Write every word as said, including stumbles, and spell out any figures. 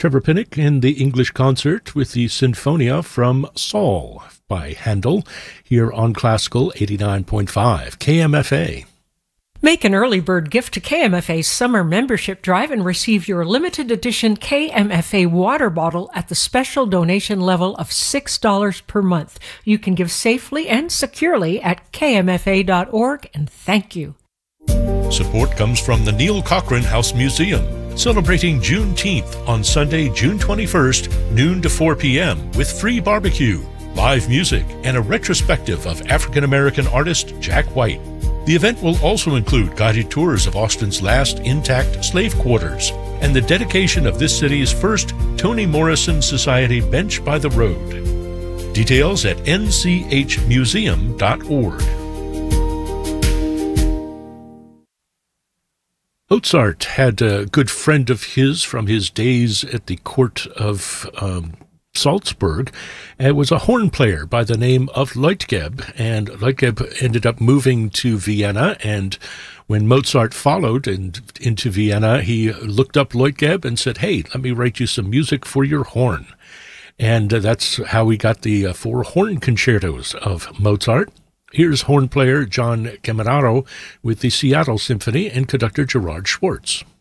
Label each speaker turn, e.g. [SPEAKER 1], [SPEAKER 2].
[SPEAKER 1] Trevor Pinnock in the English concert with the Sinfonia from Saul by Handel here on Classical eighty-nine point five K M F A.
[SPEAKER 2] Make an early bird gift to K M F A's summer membership drive and receive your limited edition K M F A water bottle at the special donation level of six dollars per month. You can give safely and securely at K M F A dot org, and thank you.
[SPEAKER 1] Support comes from the Neil Cochran House Museum, celebrating Juneteenth on Sunday, June twenty-first, noon to four p.m. with free barbecue, live music, and a retrospective of African-American artist Jack White. The event will also include guided tours of Austin's last intact slave quarters and the dedication of this city's first Toni Morrison Society bench by the road. Details at N C H museum dot org. Mozart had a good friend of his from his days at the court of um, Salzburg. It was a horn player by the name of Leutgeb, and Leutgeb ended up moving to Vienna, and when Mozart followed and into Vienna, he looked up Leutgeb and said, "Hey, let me write you some music for your horn." And uh, that's how we got the uh, four horn concertos of Mozart. Here's horn player John Cameraro with the Seattle Symphony and conductor Gerard Schwartz.